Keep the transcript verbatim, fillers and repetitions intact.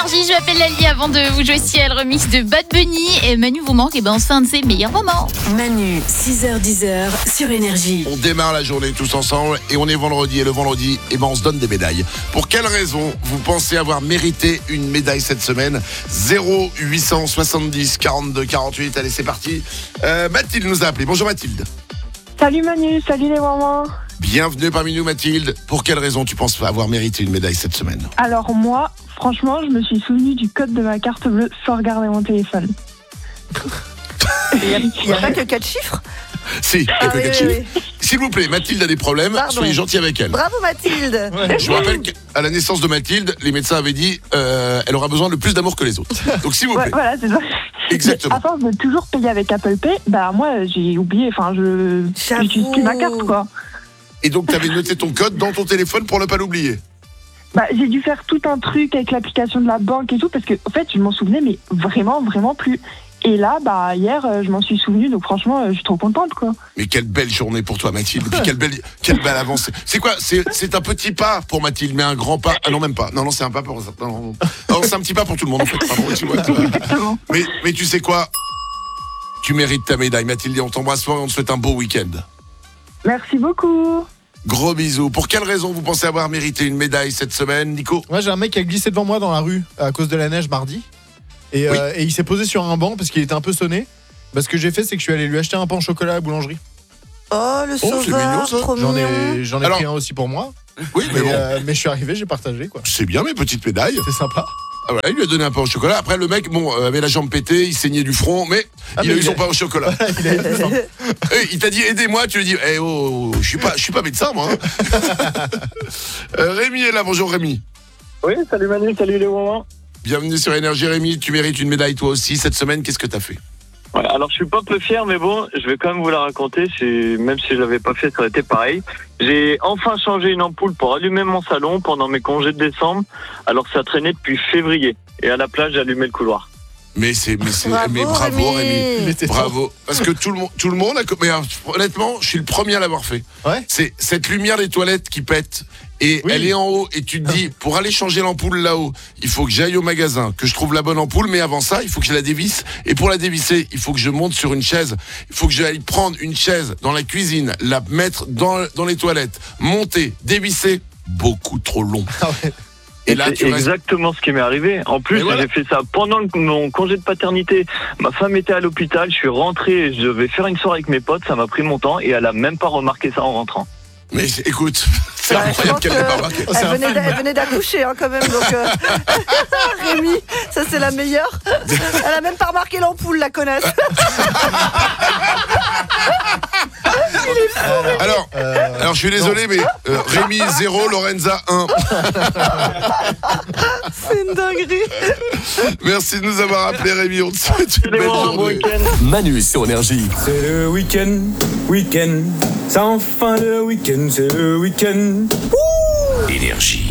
Énergie, je m'appelle Lali avant de vous jouer Ciel, remix de Bad Bunny. Et Manu vous manque, et ben on se fait un de ses meilleurs moments. Manu, six heures dix sur Énergie. On démarre la journée tous ensemble et on est vendredi. Et le vendredi, eh ben on se donne des médailles. Pour quelle raison vous pensez avoir mérité une médaille cette semaine? Zéro huit cent soixante-dix quarante-deux quarante-huit. Allez, c'est parti. Euh, Mathilde nous a appelé. Bonjour Mathilde. Salut Manu, salut les mamans. Bienvenue parmi nous Mathilde. Pour quelle raison tu penses avoir mérité une médaille cette semaine? Alors moi, franchement, je me suis souvenu du code de ma carte bleue sans regarder mon téléphone. Il n'y a, a pas que quatre chiffres? Si, il n'y a ah, que oui, quatre oui, chiffres. oui. S'il vous plaît, Mathilde a des problèmes, Pardon. Soyez gentils avec elle. Bravo Mathilde. Ouais. Je vous rappelle qu'à la naissance de Mathilde, les médecins avaient dit euh, elle aura besoin de plus d'amour que les autres. Donc s'il vous plaît. Ouais, voilà, c'est ça. Exactement. Mais à force de toujours payer avec Apple Pay, bah moi j'ai oublié, enfin je j'utilise plus ma carte quoi. Et donc tu avais noté ton code dans ton téléphone pour ne pas l'oublier? Bah j'ai dû faire tout un truc avec l'application de la banque et tout parce que en fait je m'en souvenais mais vraiment vraiment plus. Et là, bah hier, euh, je m'en suis souvenu, donc franchement, euh, je suis trop contente, quoi. Mais quelle belle journée pour toi, Mathilde. Puis quelle belle, quelle belle avancée. C'est quoi? C'est, c'est un petit pas pour Mathilde, mais un grand pas. Ah non, même pas. Non, non, c'est un pas pour. Non, non c'est un petit pas pour tout le monde, en fait. Pardon, Exactement. Mais, mais tu sais quoi? Tu mérites ta médaille, Mathilde. Et on t'embrasse fort et on te souhaite un beau week-end. Merci beaucoup. Gros bisous. Pour quelle raison vous pensez avoir mérité une médaille cette semaine, Nico? Moi, j'ai un mec qui a glissé devant moi dans la rue à cause de la neige mardi. Et, oui. euh, et il s'est posé sur un banc parce qu'il était un peu sonné. Bah, ce que j'ai fait, c'est que je suis allé lui acheter un pain au chocolat à la boulangerie. Oh, le Oh, c'est sauveur, mignon, ça. trop J'en mignon. ai, j'en ai Alors- pris un aussi pour moi. Oui, mais Mais, bon. euh, mais je suis arrivé, j'ai partagé, quoi. C'est bien, mes petites médailles. C'est sympa. Ah voilà, il lui a donné un pain au chocolat. Après, le mec, bon, euh, avait la jambe pétée, il saignait du front, mais Ah, il mais a eu il son a- pain au chocolat. Il a été fort. Et il t'a dit aidez-moi, tu lui dis eh oh, oh, je suis pas, je suis pas médecin moi. hein. euh, Rémi est là, bonjour Rémi. Oui, salut Manu, salut les moments. Bienvenue sur Énergie Rémi, tu mérites une médaille toi aussi cette semaine. Qu'est-ce que t'as fait? Ouais, alors je suis pas peu fier, mais bon, je vais quand même vous la raconter. C'est... Même si je l'avais pas fait, ça aurait été pareil. J'ai enfin changé une ampoule pour allumer mon salon pendant mes congés de décembre, alors que ça traînait depuis février. Et à la place, j'ai allumé le couloir. Mais c'est, mais c'est, Bravo, mais bravo Rémi. Rémi, Il était bravo. Parce que tout le monde, tout le monde a, mais euh, honnêtement, je suis le premier à l'avoir fait. Ouais. C'est cette lumière des toilettes qui pète. Et Oui. elle est en haut et tu te dis, pour aller changer l'ampoule là-haut, il faut que j'aille au magasin, que je trouve la bonne ampoule, mais avant ça, il faut que je la dévisse. Et pour la dévisser, il faut que je monte sur une chaise. Il faut que j'aille prendre une chaise dans la cuisine, la mettre dans, dans les toilettes, monter, dévisser. Beaucoup trop long. Ah ouais. Et là, c'est tu restes... exactement ce qui m'est arrivé. En plus, Mais voilà. j'ai fait ça pendant le- mon congé de paternité. Ma femme était à l'hôpital, je suis rentré, et je devais faire une soirée avec mes potes, ça m'a pris mon temps et elle a même pas remarqué ça en rentrant. Mais c'est- écoute, c'est Ouais, je incroyable pense qu'elle que n'ait pas remarqué. Oh, c'est Elle un venait, film. d'a- elle venait d'accoucher hein, quand même, donc euh... Rémi, ça c'est la meilleure. Elle a même pas remarqué l'ampoule, la connasse. Alors, Euh, alors je suis désolé, mais euh, Rémi zéro, Lorenza un. C'est une dinguerie. Merci de nous avoir appelé Rémi, on te souhaite une Les belle moments, bon journée. week-end. Manu sur Énergie. C'est le week-end, week-end. C'est enfin le week-end, c'est le week-end. Énergie.